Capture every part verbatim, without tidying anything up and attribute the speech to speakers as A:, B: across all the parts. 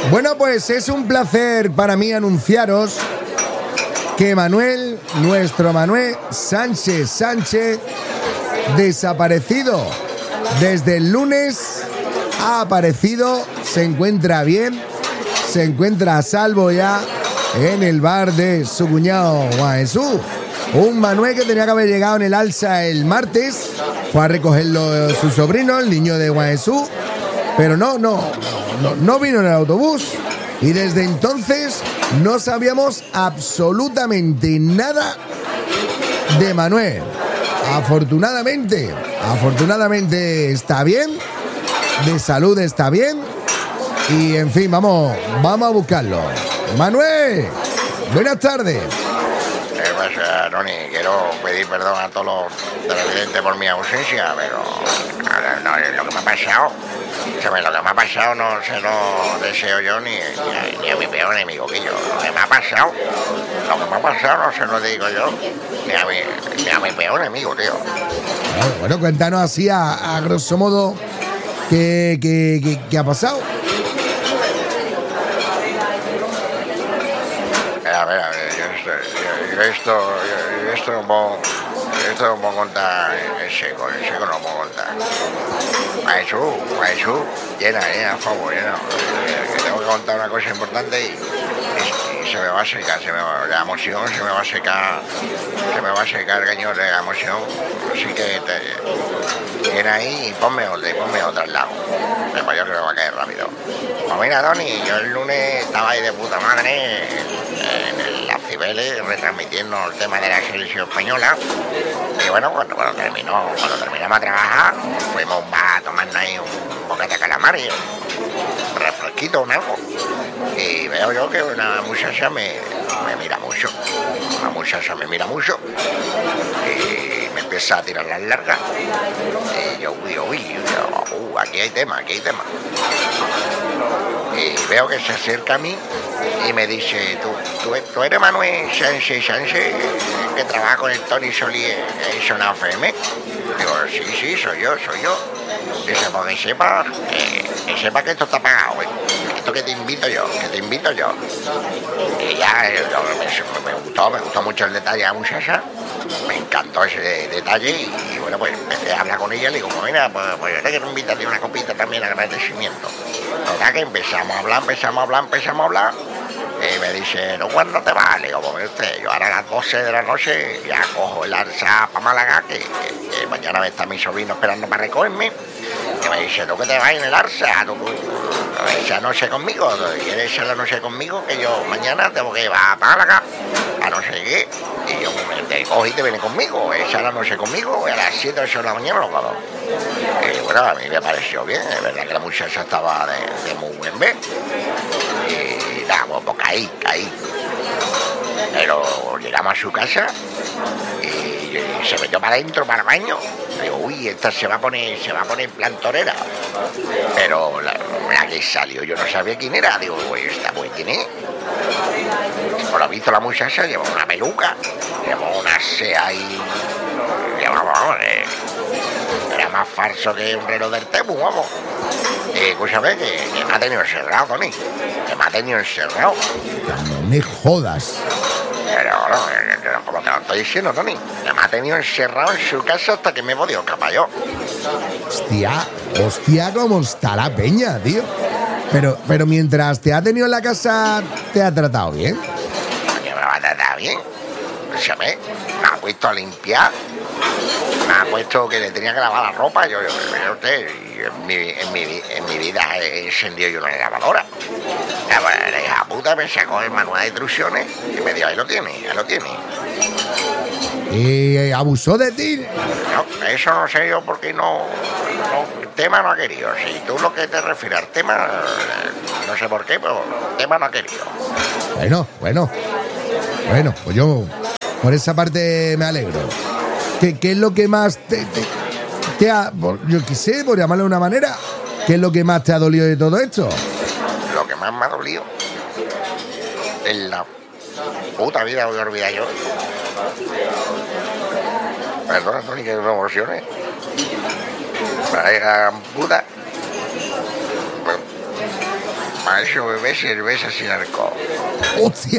A: Bueno, pues es un placer para mí anunciaros que Manuel, nuestro Manuel Sánchez Sánchez, desaparecido desde el lunes, ha aparecido, se encuentra bien, se encuentra a salvo ya en el bar de su cuñado Juan Jesús. Un Manuel que tenía que haber llegado en el alza el martes, fue a recogerlo su sobrino, el niño de Juan Jesús, pero no, no, no, no vino en el autobús. Y desde entonces no sabíamos absolutamente nada de Manuel. Afortunadamente, afortunadamente está bien, de salud está bien. Y en fin, vamos, vamos a buscarlo. Manuel, buenas tardes.
B: ¿Qué pasa, Tony? Quiero pedir perdón a todos los televidentes por mi ausencia, pero no, no, lo que me ha pasado, ¿sabes? Lo que me ha pasado no se lo deseo yo ni, ni, a, ni a mi peor enemigo que yo. Lo que me ha pasado, lo que me ha pasado no se lo digo yo ni a mi, ni a mi peor enemigo, tío.
A: Bueno, bueno, cuéntanos así a, a grosso modo qué, qué, qué, qué ha pasado.
B: A ver, a ver, yo esto, yo, yo esto, yo, yo esto no puedo, esto no puedo contar en seco, en seco no puedo contar. A eso, a eso, llena, llena, por favor, llena. Que tengo que contar una cosa importante y, y, y se me va a secar, se me va, la emoción se me va a secar, se me va a secar el cañón de la emoción. Así que te, llena ahí y ponme otra, y ponme otra al lado. Pues yo creo que va a caer rápido. Pues mira, Tony, yo el lunes estaba ahí de puta madre en el Las Cibeles retransmitiendo el tema de la selección española. Y bueno, cuando, cuando terminó, cuando terminamos a trabajar, fuimos a un bar a tomarnos ahí un bocata de calamar y un refresquito, un algo. Y veo yo que una muchacha me, me mira mucho. Una muchacha me mira mucho. Y me empieza a tirar las largas. Y yo, uy, uy, yo, uh, aquí hay tema, aquí hay tema. Y veo que se acerca a mí y me dice, ¿tú, tú, tú eres Manuel Sánchez Sánchez, que trabaja con el Tony Solier en Zona F M? Digo, sí, sí, soy yo, soy yo. Dice, pues que sepa, eh, que sepa que esto está pagado, ¿eh? Esto que te invito yo, que te invito yo. Y ya eh, me, me gustó, me gustó mucho el detalle de la muchacha, me encantó ese de, detalle y, y bueno, pues empecé a hablar con ella y le digo, pues mira, pues, pues yo te quiero invitar a una copita también de agradecimiento. Total que empezamos a hablar, empezamos a hablar, empezamos a hablar. Y me dice, ¿no, cuándo te vas? Le digo, pues usted, yo ahora a las doce de la noche ya cojo el alza para Málaga, que, que, que mañana está mi sobrino esperando para recogerme. Y me dice, ¿tú que te vas en el alza? ¿Tú, tú esa noche conmigo? ¿Quieres echar la noche conmigo? Que yo mañana tengo que ir a Málaga, a no sé qué. Y yo me te cojo y te vienes conmigo, echar la noche conmigo, y a las siete o ocho de la mañana lo hago. Y bueno, a mí me pareció bien, es verdad que la muchacha estaba de, de muy buen ver. Y nada, pues, pues caí, caí. Pero llegamos a su casa y, y se metió para adentro, para el baño. Digo, uy, esta se va a poner, se va a poner en plan torera. Pero la, la que salió, yo no sabía quién era. Digo, uy, esta pues quién es. Y por lo visto la muchacha llevaba una peluca, llevaba una sea y llevaba, vamos, eh, era más falso que un reloj del Temu, vamos. Y escúchame, que, que me ha tenido encerrado, Tony. Que me ha tenido encerrado.
A: No me jodas.
B: Pero bueno, como te lo estoy diciendo, Tony, que me ha tenido encerrado en su casa hasta que me he podido escapar yo.
A: Hostia, hostia, cómo está la peña, tío. Pero, pero mientras te ha tenido en la casa, ¿te ha tratado bien?
B: Que me va a tratar bien. Escúchame, me ha puesto a limpiar. Me ha puesto que le tenía que lavar la ropa. Yo, yo, yo usted, en mi, en, mi, en mi vida he encendido yo una lavadora. La, la hija puta me sacó el manual de instrucciones y me dijo, ahí lo tiene, ahí lo tiene.
A: ¿Y abusó de ti?
B: No, eso no sé yo porque no, no, el tema no ha querido. Si tú lo que te refieres al tema, no sé por qué, pero el tema no ha querido.
A: Bueno, bueno, bueno, pues yo por esa parte me alegro. ¿Qué, qué es lo que más te, te, te ha, yo qué sé, por llamarlo de una manera, qué es lo que más te ha dolido de todo esto?
B: Lo que más me ha dolido es la puta vida, voy a olvidar yo. Perdona, Tony, que me emociones. La hija puta. Para eso bebé cerveza sin alcohol.
A: ¡Hostia!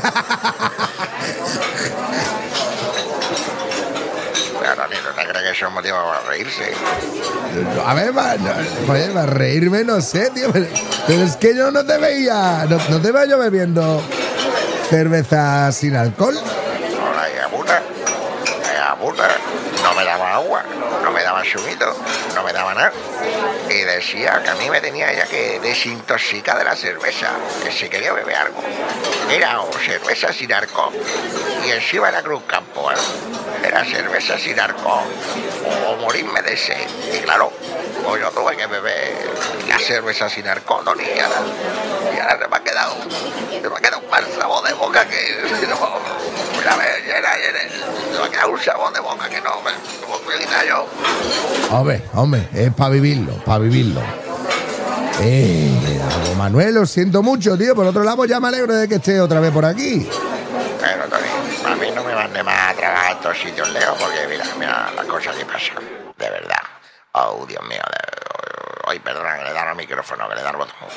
B: Claro, Tony, ¿no te crees que eso es motivo para reírse?
A: A ver, va, no, joder, para reírme no sé, tío, pero, pero es que yo no te veía, no, no te veo yo bebiendo cerveza sin alcohol.
B: No, la hija puta, la hija puta, no me daba agua, no me daba zumito, no me daba nada. Y decía que a mí me tenía ya que desintoxicar de la cerveza, que si quería beber algo, era o cerveza sin alcohol, y encima era Cruz Campo, ¿eh? Era cerveza sin alcohol, o, o morirme de sed. Y claro, pues yo tuve que beber la cerveza sin alcohol, Tony, y ahora, y ahora se me ha quedado, se me ha quedado un mal sabor de boca que, no, mira, me llena, llena, se me ha quedado un sabor de boca que no me, no me quita yo.
A: Hombre, hombre, es para vivirlo, para vivirlo. Eh, Manuel, lo siento mucho, tío. Por otro lado, ya me alegro de que esté otra vez por aquí.
B: Bueno, Tony, a mí no me mande más a trabajar a estos sitios lejos porque mira, mira las cosas que pasan, de verdad. Oh, Dios mío, de... ay, perdona, que le dan al micrófono, que le dan al botón.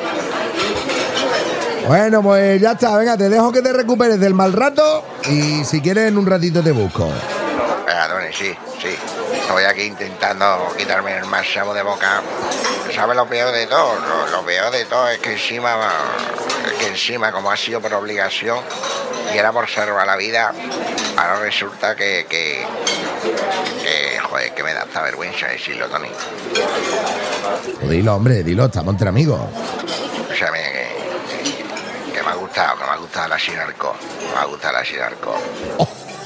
A: Bueno, pues ya está, venga, te dejo que te recuperes del mal rato y si quieres en un ratito te busco.
B: Venga, Tony, sí, sí. Estoy aquí intentando quitarme el más sabor de boca. ¿Sabes lo peor de todo? Lo, lo peor de todo es que encima, es que encima, como ha sido por obligación y era por salvar la vida, ahora resulta que, que, que joder, que me da esta vergüenza decirlo, Tony.
A: Pues dilo, hombre, dilo, estamos entre amigos.
B: O sea, mira, que, que me ha gustado, que me ha gustado la sin alcohol. Me ha gustado la sin alcohol.
A: Oh.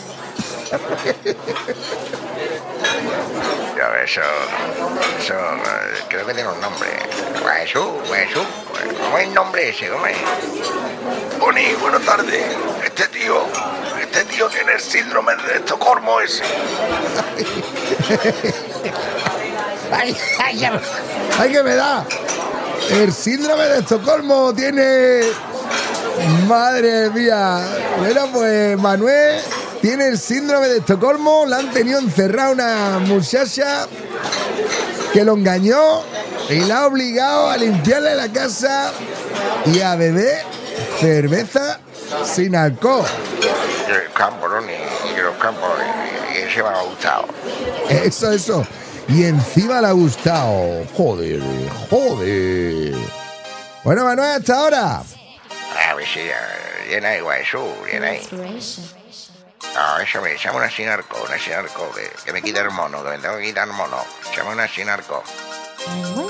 B: Yo, eso, eso, creo que tiene un nombre. Jesús, Jesús, ¿cómo es el nombre ese? ¿Cómo es? Tony, buenas tardes. Este tío, este tío tiene el síndrome de Estocolmo ese.
A: Ay, ay, ay, ay, que me da. El síndrome de Estocolmo tiene... Madre mía. Bueno, pues Manuel tiene el síndrome de Estocolmo. La han tenido encerrada una muchacha que lo engañó y la ha obligado a limpiarle la casa y a beber cerveza sin alcohol.
B: Y el campo, ¿no? Y los campos, y ese me ha gustado.
A: Eso, eso. Y encima le ha gustado. Joder, joder. Bueno, Manuel, hasta ahora.
B: A ver si llena igual, Jesús, llena ahí. No, eso me llama una sin arco, una sin arco, que, que me quita el mono, que me tengo que quitar el mono. Llama una sin arco.